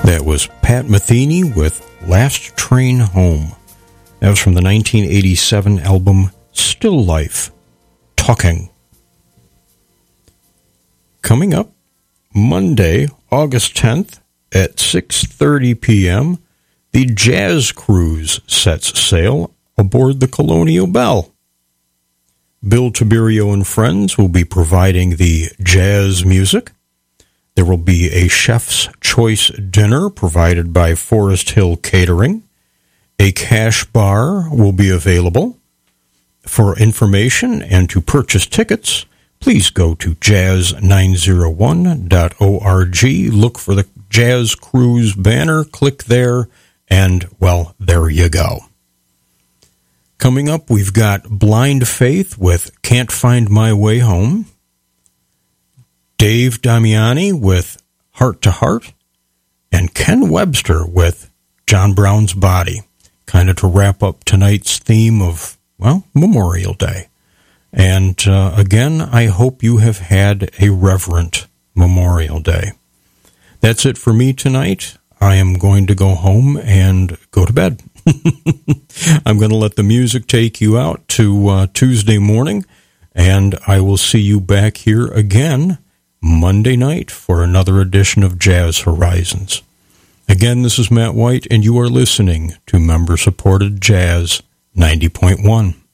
That was Pat Metheny with Last Train Home. That was from the 1987 album Still Life, Talking. Coming up Monday, August 10th at 6:30 p.m., the Jazz Cruise sets sail aboard the Colonial Belle. Bill Tiberio and friends will be providing the jazz music. There will be a chef's choice dinner provided by Forest Hill Catering. A cash bar will be available. For information and to purchase tickets, please go to jazz901.org. Look for the Jazz Cruise banner, click there, and, well, there you go. Coming up, we've got Blind Faith with Can't Find My Way Home. Dave Damiani with Heart to Heart, and Ken Webster with John Brown's Body, kind of to wrap up tonight's theme of, well, Memorial Day. And again, I hope you have had a reverent Memorial Day. That's it for me tonight. I am going to go home and go to bed. I'm going to let the music take you out to Tuesday morning, and I will see you back here again Monday night for another edition of Jazz Horizons. Again, this is Matt White, and you are listening to member-supported Jazz 90.1.